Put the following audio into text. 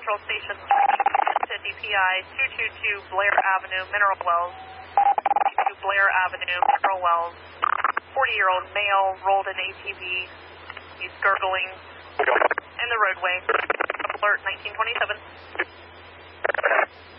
Patrol Station to DPI 222 Blair Avenue, Mineral Wells. 222 Blair Avenue, Mineral Wells. 40-year-old male rolled an ATV. He's gurgling in the roadway. Alert 1927.